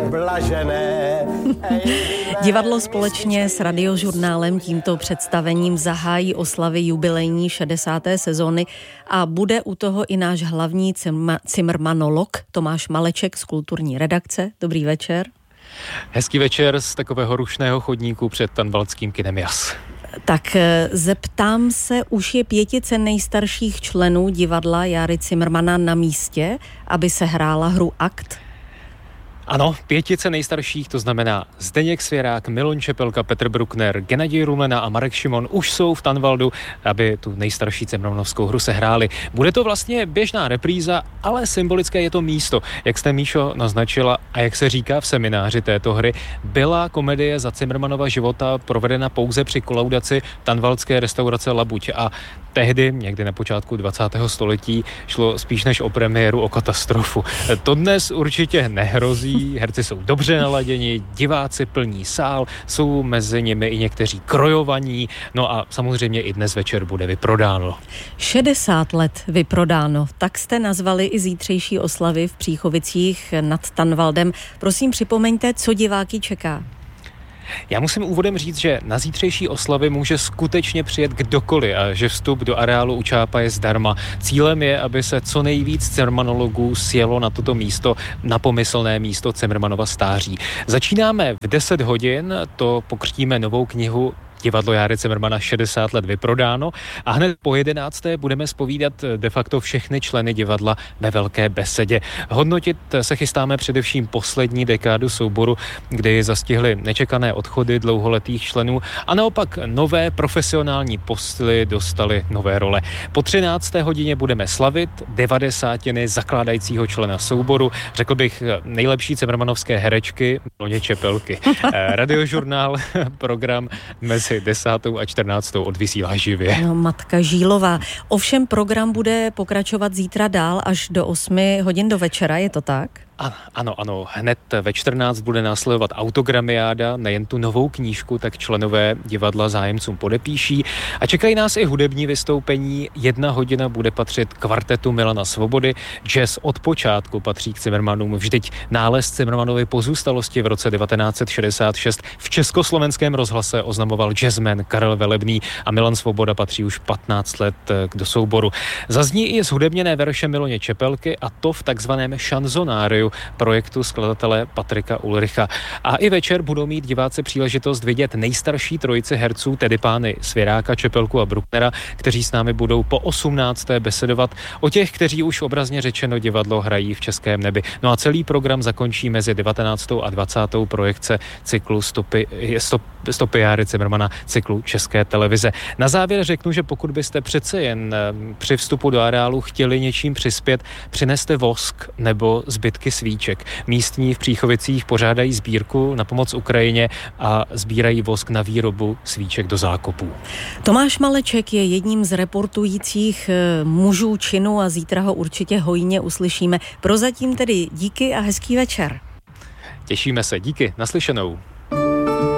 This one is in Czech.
blažené. Divadlo společně s Radiožurnálem tímto představením zahájí oslavy jubilejní 60. sezóny a bude u toho i náš hlavní cimrmanolog Tomáš Maleček z kulturní redakce. Dobrý večer. Hezký večer z takového rušného chodníku před Tanvaldským kinem Jas. Tak zeptám se, už je 5 nejstarších členů divadla Járy Cimrmana na místě, aby se hrála hru Akt? Ano, 5 nejstarších, to znamená Zdeněk Svěrák, Milan Čepelka, Petr Bruckner, Gennadij Rumena a Marek Šimon už jsou v Tanvaldu, aby tu nejstarší cimrmanovskou hru sehráli. Bude to vlastně běžná repríza, ale symbolické je to místo. Jak jste, Míšo, naznačila a jak se říká v semináři této hry, byla komedie za Cimrmanova života provedena pouze při kolaudaci tanvaldské restaurace Labuť a tehdy, někdy na počátku 20. století, šlo spíš než o premiéru o katastrofu. To dnes určitě nehrozí. Herci jsou dobře naladěni, diváci plní sál, jsou mezi nimi i někteří krojovaní, no a samozřejmě i dnes večer bude vyprodáno. 60 let vyprodáno, tak jste nazvali i zítřejší oslavy v Příchovicích nad Tanvaldem. Prosím, připomeňte, co diváky čeká. Já musím úvodem říct, že na zítřejší oslavy může skutečně přijet kdokoliv a že vstup do areálu u Čápa je zdarma. Cílem je, aby se co nejvíc cimrmanologů sjelo na toto místo, na pomyslné místo Cimrmanova stáří. Začínáme v 10 hodin, to pokřtíme novou knihu Divadlo Járy Cimrmana 60 let vyprodáno a hned po 11. budeme zpovídat de facto všechny členy divadla ve velké besedě. Hodnotit se chystáme především poslední dekádu souboru, kdy zastihly nečekané odchody dlouholetých členů a naopak nové profesionální postily dostaly nové role. Po 13. hodině budeme slavit 90. zakládajícího člena souboru, řekl bych nejlepší cimrmanovské herečky Miloně Čepelky. Radiožurnál, program mezi 10. a 14. odvysílá živě. No, Matka Žílová. Ovšem program bude pokračovat zítra dál až do 8 hodin do večera, je to tak? Ano. Hned ve 14 bude následovat autogramiáda, nejen tu novou knížku, tak členové divadla zájemcům podepíší a čekají nás i hudební vystoupení. 1 hodina bude patřit kvartetu Milana Svobody. Jazz od počátku patří k Cimrmanům. Vždyť nález Cimrmanovy pozůstalosti v roce 1966 v Československém rozhlase oznamoval jazzman Karel Velebný a Milan Svoboda patří už 15 let do souboru. Zazní i zhudebněné verše Miloně Čepelky a to v takzvaném šanzonáriu projektu skladatele Patrika Ulricha. A i večer budou mít diváci příležitost vidět nejstarší trojici herců, tedy pány Svěráka, Čepelku a Brucknera, kteří s námi budou po 18. besedovat o těch, kteří už obrazně řečeno divadlo hrají v českém nebi. No a celý program zakončí mezi 19. a 20. projekce cyklu Stopy Járy Cimrmana, cyklu České televize. Na závěr řeknu, že pokud byste přece jen při vstupu do areálu chtěli něčím přispět, přineste vosk nebo zbytky svíček. Místní v Příchovicích pořádají sbírku na pomoc Ukrajině a sbírají vosk na výrobu svíček do zákopů. Tomáš Maleček je jedním z reportujících mužů činu a zítra ho určitě hojně uslyšíme. Prozatím tedy díky a hezký večer. Těšíme se, díky, naslyšenou.